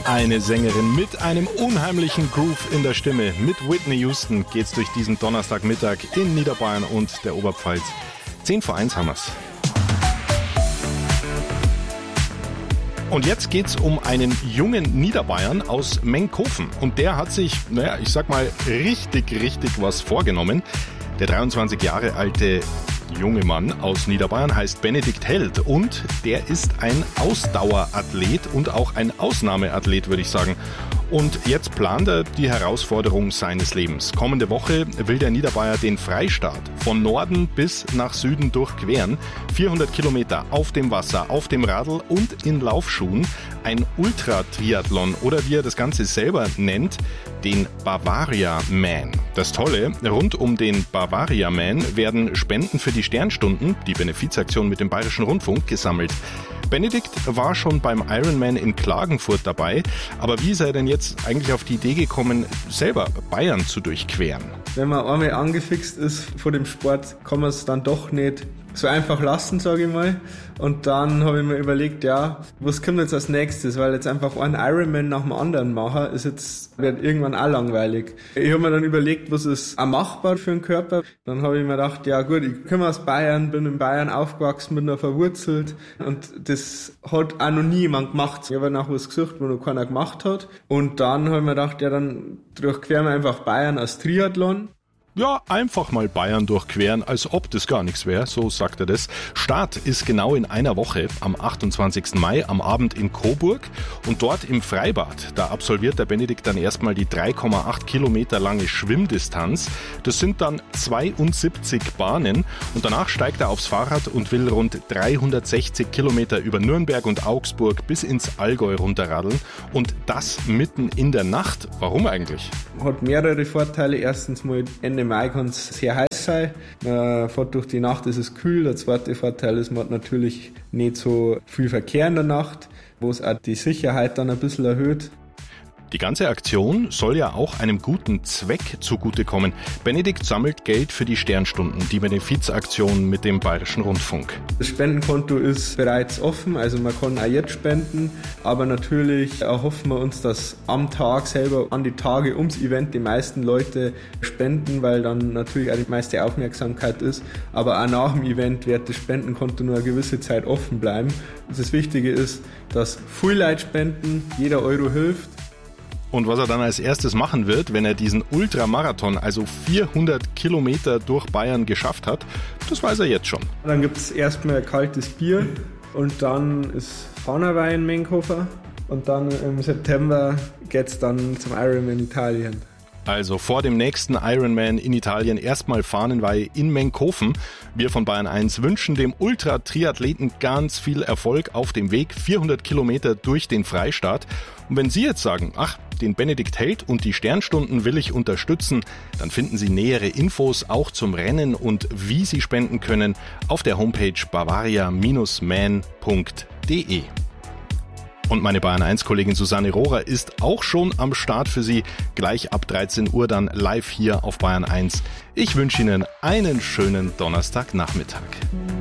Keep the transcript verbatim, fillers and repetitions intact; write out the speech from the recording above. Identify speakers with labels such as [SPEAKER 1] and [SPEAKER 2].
[SPEAKER 1] Eine Sängerin mit einem unheimlichen Groove in der Stimme. Mit Whitney Houston geht's durch diesen Donnerstagmittag in Niederbayern und der Oberpfalz. zehn vor eins haben wir's. Und jetzt geht's um einen jungen Niederbayern aus Menkhofen. Und der hat sich, naja, ich sag mal, richtig, richtig was vorgenommen. Der dreiundzwanzig Jahre alte junge Mann aus Niederbayern heißt Benedikt Held und der ist ein Ausdauerathlet und auch ein Ausnahmeathlet, würde ich sagen. Und jetzt plant er die Herausforderung seines Lebens. Kommende Woche will der Niederbayer den Freistaat von Norden bis nach Süden durchqueren. vierhundert Kilometer auf dem Wasser, auf dem Radl und in Laufschuhen. Ein Ultra-Triathlon oder wie er das Ganze selber nennt, den Bavaria Man. Das Tolle, rund um den Bavaria Man werden Spenden für die Sternstunden, die Benefizaktion mit dem Bayerischen Rundfunk, gesammelt. Benedikt war schon beim Ironman in Klagenfurt dabei, aber wie ist er denn jetzt eigentlich auf die Idee gekommen, selber Bayern zu durchqueren?
[SPEAKER 2] Wenn man einmal angefixt ist vor dem Sport, kann man es dann doch nicht so einfach lassen, sage ich mal. Und dann habe ich mir überlegt, ja, was kommt jetzt als nächstes? Weil jetzt einfach ein Ironman nach dem anderen machen, ist jetzt, wird irgendwann auch langweilig. Ich habe mir dann überlegt, was ist auch machbar für den Körper. Dann habe ich mir gedacht, ja gut, ich komme aus Bayern, bin in Bayern aufgewachsen, bin da verwurzelt. Und das hat auch noch nie jemand gemacht. Ich habe nach was gesucht, wo noch keiner gemacht hat. Und dann habe ich mir gedacht, ja, dann durchqueren wir einfach Bayern als Triathlon.
[SPEAKER 1] Ja, einfach mal Bayern durchqueren, als ob das gar nichts wäre, so sagt er das. Start ist genau in einer Woche, am achtundzwanzigsten Mai, am Abend in Coburg. Und dort im Freibad, da absolviert der Benedikt dann erstmal die drei Komma acht Kilometer lange Schwimmdistanz. Das sind dann zweiundsiebzig Bahnen. Und danach steigt er aufs Fahrrad und will rund dreihundertsechzig Kilometer über Nürnberg und Augsburg bis ins Allgäu runterradeln. Und das mitten in der Nacht. Warum eigentlich?
[SPEAKER 2] Hat mehrere Vorteile. Erstens mal Ende Mai kann es sehr heiß sein. Man fährt durch die Nacht, ist es kühl. Der zweite Vorteil ist, man hat natürlich nicht so viel Verkehr in der Nacht, wo es auch die Sicherheit dann ein bisschen erhöht.
[SPEAKER 1] Die ganze Aktion soll ja auch einem guten Zweck zugutekommen. Benedikt sammelt Geld für die Sternstunden, die Benefizaktion mit dem Bayerischen Rundfunk.
[SPEAKER 2] Das Spendenkonto ist bereits offen, also man kann auch jetzt spenden, aber natürlich erhoffen wir uns, dass am Tag selber, an die Tage ums Event die meisten Leute spenden, weil dann natürlich auch die meiste Aufmerksamkeit ist, aber auch nach dem Event wird das Spendenkonto nur eine gewisse Zeit offen bleiben. Das Wichtige ist, dass viele Leute spenden, jeder Euro hilft.
[SPEAKER 1] Und was er dann als erstes machen wird, wenn er diesen Ultramarathon, also vierhundert Kilometer durch Bayern geschafft hat, das weiß er jetzt schon.
[SPEAKER 2] Dann gibt es erstmal kaltes Bier und dann ist Fahnerweih in Menkhofen und dann im September geht es dann zum Ironman Italien.
[SPEAKER 1] Also vor dem nächsten Ironman in Italien erstmal Fahnenweih in Menkhofen. Wir von Bayern eins wünschen dem Ultra-Triathleten ganz viel Erfolg auf dem Weg, vierhundert Kilometer durch den Freistaat. Und wenn Sie jetzt sagen, ach, den Benedikt Held und die Sternstunden will ich unterstützen, dann finden Sie nähere Infos auch zum Rennen und wie Sie spenden können auf der Homepage bavaria Bindestrich man Punkt de. Und meine Bayern eins Kollegin Susanne Rohrer ist auch schon am Start für Sie. Gleich ab dreizehn Uhr dann live hier auf Bayern eins. Ich wünsche Ihnen einen schönen Donnerstagnachmittag.